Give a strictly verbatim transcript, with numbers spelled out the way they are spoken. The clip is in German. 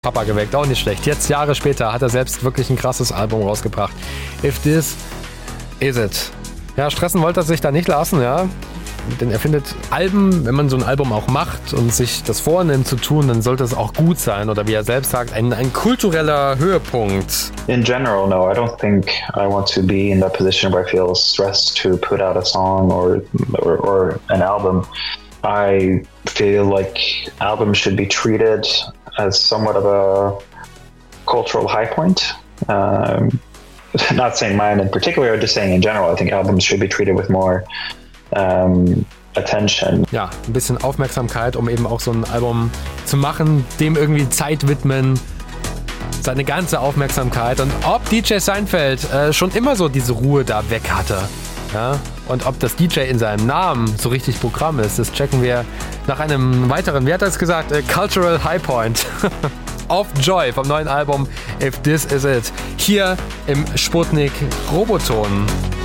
Papa geweckt, auch nicht schlecht. Jetzt, Jahre später, hat er selbst wirklich ein krasses Album rausgebracht. If This Is It. Ja, stressen wollte er sich da nicht lassen, ja. Denn er findet Alben, wenn man so ein Album auch macht und sich das vornimmt zu tun, dann sollte es auch gut sein. Oder wie er selbst sagt, ein, ein kultureller Höhepunkt. In general, no, I don't think I want to be in that position where I feel stressed to put out a song or, or, or an album. I feel like albums should be treated as somewhat of a cultural high point. Um, not saying mine in particular, just saying in general, I think albums should be treated with more um, attention. Ja, ein bisschen Aufmerksamkeit, um eben auch so ein Album zu machen, dem irgendwie Zeit widmen, seine ganze Aufmerksamkeit. Und ob D J Seinfeld äh, schon immer so diese Ruhe da weg hatte, ja, und ob das D J in seinem Namen so richtig Programm ist, das checken wir nach einem weiteren, wie hat er es gesagt, äh, Cultural High Point. Auf Joy vom neuen Album If This Is It. Hier im Sputnik Roboton.